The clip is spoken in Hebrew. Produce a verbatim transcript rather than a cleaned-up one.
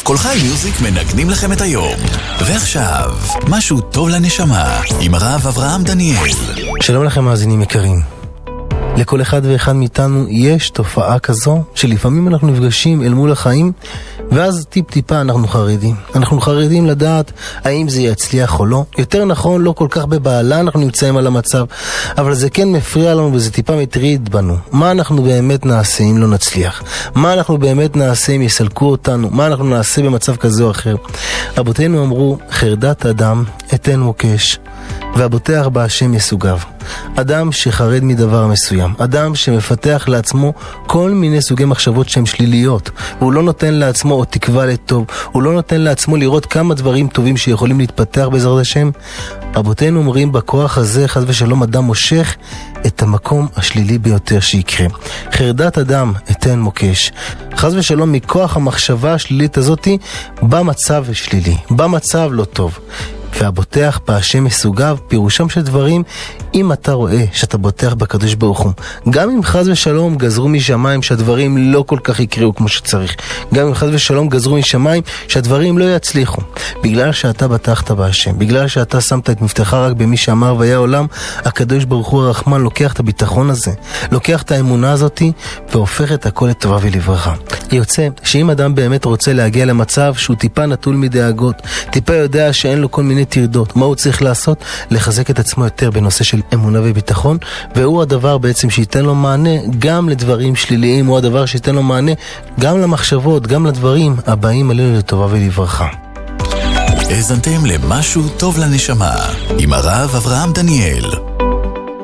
כל חי מיוזיק מנגנים לכם את היום. ועכשיו, משהו טוב לנשמה, עם הרב אברהם דניאל. שלום לכם מאזינים יקרים. לכל אחד ואחד מאיתנו יש תופעה כזו שלפעמים אנחנו נפגשים אל מול החיים ואז טיפ טיפה אנחנו חרדים. אנחנו חרדים לדעת האם זה יצליח או לא. יותר נכון, לא כל כך בבעלה אנחנו נמצאים על המצב, אבל זה כן מפריע לנו וזה טיפה מטריד בנו. מה אנחנו באמת נעשה אם לא נצליח? מה אנחנו באמת נעשה אם יסלקו אותנו? מה אנחנו נעשה במצב כזה או אחר? רבותינו אמרו, חרדת אדם אתן מוקש, והבוטח בהשם יסוגיו. אדם שחרד מדבר מסוים, אדם שמפתח לעצמו כל מיני סוגי מחשבות שהן שליליות, והוא לא נותן לעצמו עוד תקווה לטוב, הוא לא נותן לעצמו לראות כמה דברים טובים שיכולים להתפתח בעזרת השם. רבותינו אומרים, בכוח הזה חס ושלום אדם מושך את המקום השלילי ביותר שיקרה. חרדת אדם אתן מוקש. חס ושלום מכוח המחשבה השלילית הזאת במצב שלילי, במצב לא טוב. והבוטח בהשם יסוגיו, פירושם של דברים, אם אתה רואה שאתה בוטח בקדוש ברוך הוא, גם אם חס ושלום גזרו משמיים שהדברים לא כל כך יקראו כמו שצריך, גם אם חס ושלום גזרו משמיים שהדברים לא יצליחו, בגלל שאתה בטחת בהשם, בגלל שאתה שמת את מבטחך רק במי שאמר והיה עולם, הקדוש ברוך הוא הרחמן לוקח את הביטחון הזה, לוקח את האמונה הזאת והופך את הכל לטובה ולברכה. יוצא שאם אדם באמת רוצה להגיע למצב שהוא טיפה נטול מדאגות, טיפה יודע שאין לו כל מיני תרדות, מה הוא צריך לעשות? לחזק את עצמו יותר בנושא של אמונה וביטחון, והוא הדבר בעצם שייתן לו מענה גם לדברים שליליים, הוא הדבר שייתן לו מענה גם למחשבות, גם לדברים הבאים עלינו לטובה ולברכה. האזנתם למשהו טוב לנשמה עם הרב אברהם דניאל.